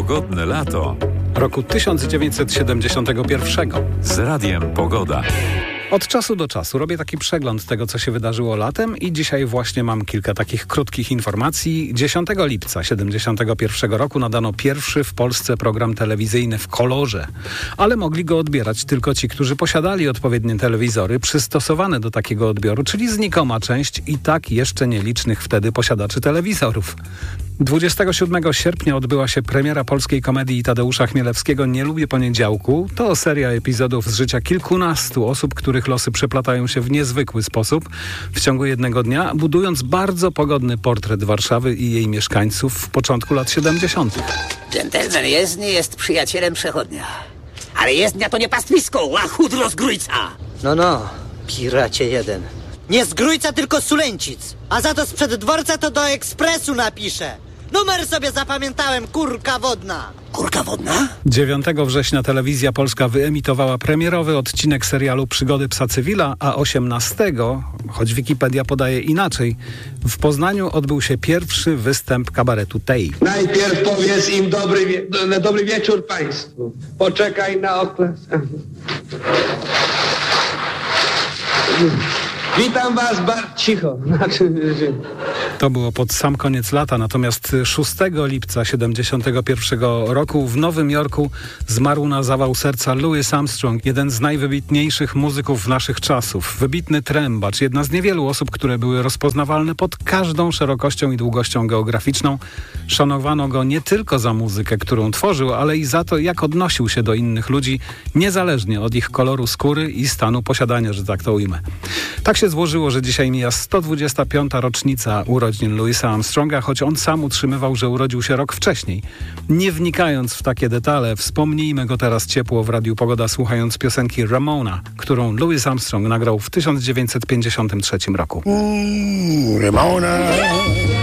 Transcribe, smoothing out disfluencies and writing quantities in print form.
Pogodne lato roku 1971. z Radiem Pogoda. Od czasu do czasu robię taki przegląd tego, co się wydarzyło latem i dzisiaj właśnie mam kilka takich krótkich informacji. 10 lipca 1971 roku nadano pierwszy w Polsce program telewizyjny w kolorze, ale mogli go odbierać tylko ci, którzy posiadali odpowiednie telewizory przystosowane do takiego odbioru, czyli znikoma część i tak jeszcze nielicznych wtedy posiadaczy telewizorów. 27 sierpnia odbyła się premiera polskiej komedii Tadeusza Chmielewskiego Nie lubię poniedziałku. To seria epizodów z życia kilkunastu osób, których losy przeplatają się w niezwykły sposób w ciągu jednego dnia, budując bardzo pogodny portret Warszawy i jej mieszkańców w początku lat 70. Dżentelmen jezdny jest przyjacielem przechodnia. Ale jezdnia to nie pastwisko, a chudro z Grójca. No, piracie jeden. Nie z Grójca, tylko z Sulęcic. A za to sprzed dworca to do ekspresu napiszę. Numer sobie zapamiętałem, kurka wodna. Kurka wodna? 9 września Telewizja Polska wyemitowała premierowy odcinek serialu Przygody psa Cywila, a 18, choć Wikipedia podaje inaczej, w Poznaniu odbył się pierwszy występ kabaretu Tej. Najpierw powiedz im dobry wieczór państwu. Poczekaj na okres. Witam was cicho. To było pod sam koniec lata, natomiast 6 lipca 71 roku w Nowym Jorku zmarł na zawał serca Louis Armstrong, jeden z najwybitniejszych muzyków naszych czasów. Wybitny trębacz, jedna z niewielu osób, które były rozpoznawalne pod każdą szerokością i długością geograficzną. Szanowano go nie tylko za muzykę, którą tworzył, ale i za to, jak odnosił się do innych ludzi, niezależnie od ich koloru skóry i stanu posiadania, że tak to ujmę. Tak się złożyło, że dzisiaj mija 125. rocznica urodzin Louisa Armstronga, choć on sam utrzymywał, że urodził się rok wcześniej. Nie wnikając w takie detale, wspomnijmy go teraz ciepło w Radiu Pogoda, słuchając piosenki Ramona, którą Louis Armstrong nagrał w 1953 roku. Ramona.